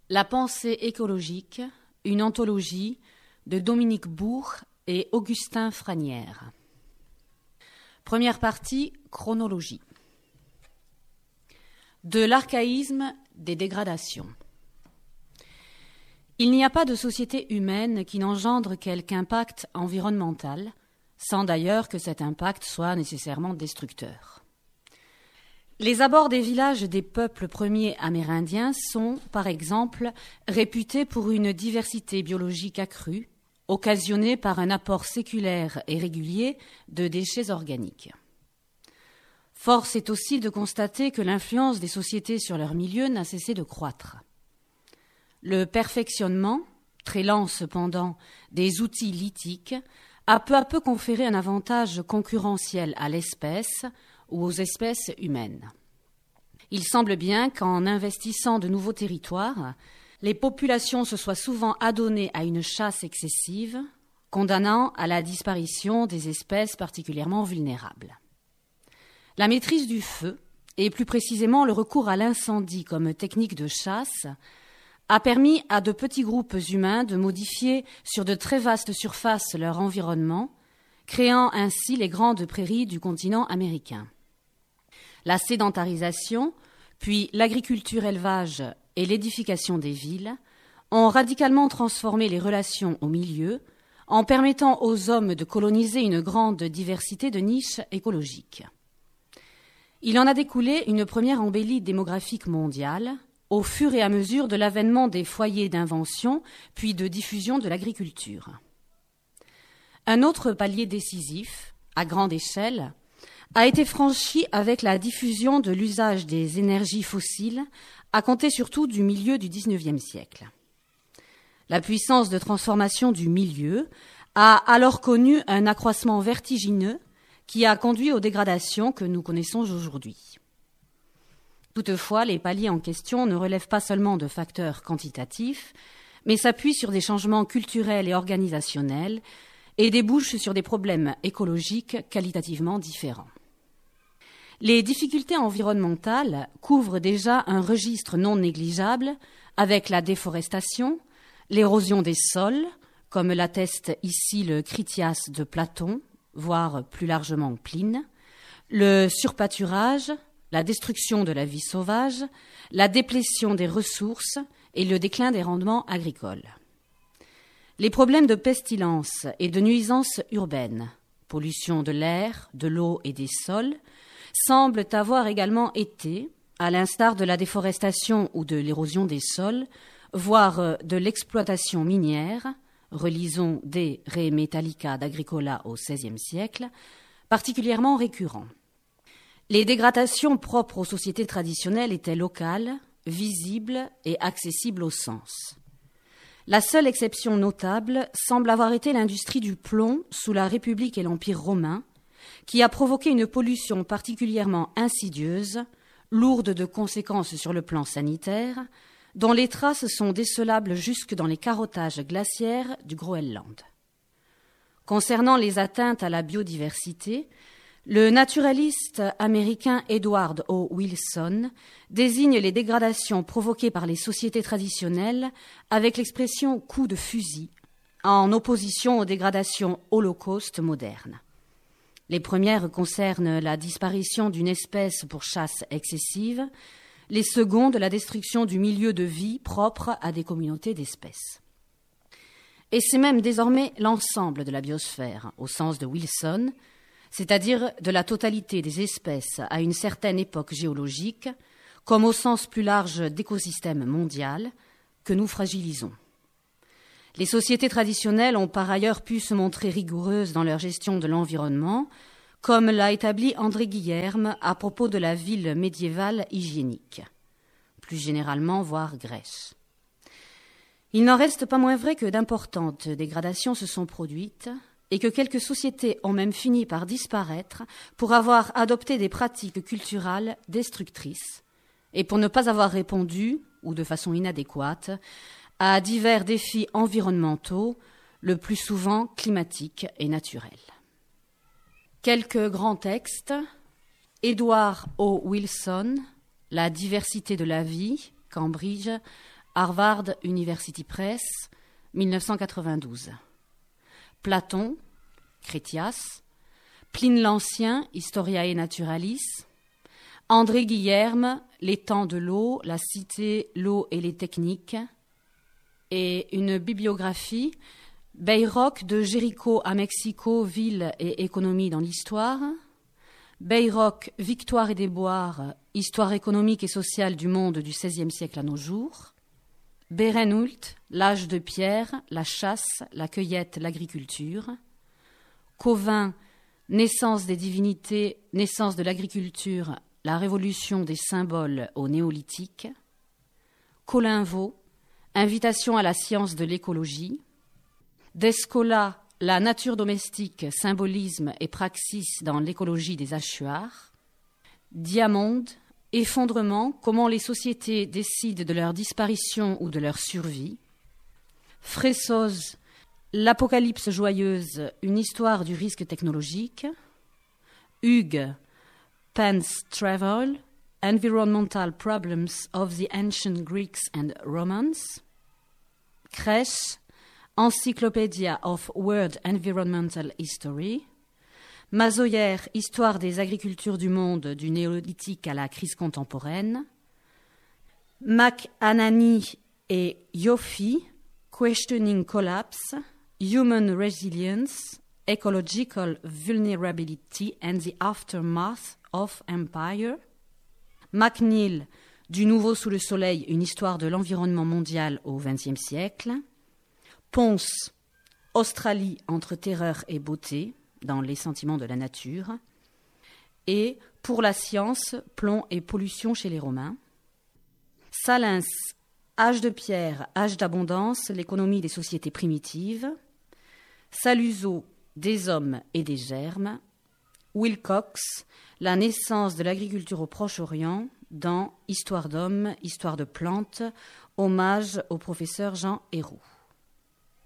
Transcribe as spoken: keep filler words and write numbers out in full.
La pensée écologique, une anthologie de Dominique Bourg et Augustin Franière. Première partie, chronologie. De l'archaïsme des dégradations. Il n'y a pas de société humaine qui n'engendre quelque impact environnemental, sans d'ailleurs que cet impact soit nécessairement destructeur. Les abords des villages des peuples premiers amérindiens sont, par exemple, réputés pour une diversité biologique accrue, occasionnée par un apport séculaire et régulier de déchets organiques. Force est aussi de constater que l'influence des sociétés sur leur milieu n'a cessé de croître. Le perfectionnement, très lent cependant, des outils lithiques a peu à peu conféré un avantage concurrentiel à l'espèce ou aux espèces humaines. Il semble bien qu'en investissant de nouveaux territoires, les populations se soient souvent adonnées à une chasse excessive, condamnant à la disparition des espèces particulièrement vulnérables. La maîtrise du feu, et plus précisément le recours à l'incendie comme technique de chasse, a permis à de petits groupes humains de modifier sur de très vastes surfaces leur environnement, créant ainsi les grandes prairies du continent américain. La sédentarisation, puis l'agriculture-élevage et l'édification des villes ont radicalement transformé les relations au milieu en permettant aux hommes de coloniser une grande diversité de niches écologiques. Il en a découlé une première embellie démographique mondiale au fur et à mesure de l'avènement des foyers d'invention puis de diffusion de l'agriculture. Un autre palier décisif, à grande échelle, a été franchi avec la diffusion de l'usage des énergies fossiles, à compter surtout du milieu du dix-neuvième siècle. La puissance de transformation du milieu a alors connu un accroissement vertigineux qui a conduit aux dégradations que nous connaissons aujourd'hui. Toutefois, les paliers en question ne relèvent pas seulement de facteurs quantitatifs, mais s'appuient sur des changements culturels et organisationnels et débouchent sur des problèmes écologiques qualitativement différents. Les difficultés environnementales couvrent déjà un registre non négligeable avec la déforestation, l'érosion des sols, comme l'atteste ici le Critias de Platon, voire plus largement Pline, le surpâturage, la destruction de la vie sauvage, la déplétion des ressources et le déclin des rendements agricoles. Les problèmes de pestilence et de nuisances urbaines, pollution de l'air, de l'eau et des sols, semblent avoir également été, à l'instar de la déforestation ou de l'érosion des sols, voire de l'exploitation minière, relisons des Re Metallica d'Agricola au seizième siècle, particulièrement récurrents. Les dégradations propres aux sociétés traditionnelles étaient locales, visibles et accessibles au sens. La seule exception notable semble avoir été l'industrie du plomb sous la République et l'Empire romain, qui a provoqué une pollution particulièrement insidieuse, lourde de conséquences sur le plan sanitaire, dont les traces sont décelables jusque dans les carottages glaciaires du Groenland. Concernant les atteintes à la biodiversité, le naturaliste américain Edward O. Wilson désigne les dégradations provoquées par les sociétés traditionnelles avec l'expression « coup de fusil », en opposition aux dégradations holocaustes modernes. Les premières concernent la disparition d'une espèce pour chasse excessive, les secondes la destruction du milieu de vie propre à des communautés d'espèces. Et c'est même désormais l'ensemble de la biosphère, au sens de Wilson, c'est-à-dire de la totalité des espèces à une certaine époque géologique, comme au sens plus large d'écosystème mondial, que nous fragilisons. Les sociétés traditionnelles ont par ailleurs pu se montrer rigoureuses dans leur gestion de l'environnement, comme l'a établi André Guillerme à propos de la ville médiévale hygiénique, plus généralement voire Grèce. Il n'en reste pas moins vrai que d'importantes dégradations se sont produites et que quelques sociétés ont même fini par disparaître pour avoir adopté des pratiques culturelles destructrices et pour ne pas avoir répondu, ou de façon inadéquate, à divers défis environnementaux, le plus souvent climatiques et naturels. Quelques grands textes. Edward O. Wilson, La diversité de la vie, Cambridge, Harvard University Press, mille neuf cent quatre-vingt-douze. Platon, Critias. Pline l'Ancien, Historiae Naturalis. André Guillerme, Les temps de l'eau, la cité, l'eau et les techniques. Et une bibliographie, Bayrock de Jéricho à Mexico, ville et économie dans l'histoire. Bayrock, Victoire et déboire, histoire économique et sociale du monde du seizième siècle à nos jours. Berenhult, L'âge de pierre, la chasse, la cueillette, l'agriculture. Cauvin, Naissance des divinités, naissance de l'agriculture, la révolution des symboles au néolithique. Colinvaux, Invitation à la science de l'écologie. Descola, La nature domestique, symbolisme et praxis dans l'écologie des hachoirs. Diamond, Effondrement, comment les sociétés décident de leur disparition ou de leur survie. Fressoz, L'Apocalypse joyeuse, une histoire du risque technologique. Hugues, Pan's Travel, Environmental Problems of the Ancient Greeks and Romans. Crèche, Encyclopedia of World Environmental History. Mazoyer, Histoire des agricultures du monde du néolithique à la crise contemporaine. McAnany et Yoffe, Questioning Collapse, Human Resilience, Ecological Vulnerability and the Aftermath of Empire. McNeill, Du nouveau sous le soleil, une histoire de l'environnement mondial au vingtième siècle. Ponce, Australie entre terreur et beauté, dans les sentiments de la nature. Et Pour la science, plomb et pollution chez les Romains. Salins, Âge de pierre, âge d'abondance, l'économie des sociétés primitives. Saluzzo, Des hommes et des germes. Wilcox, La naissance de l'agriculture au Proche-Orient, dans Histoire d'hommes, histoire de plantes, hommage au professeur Jean Héroux.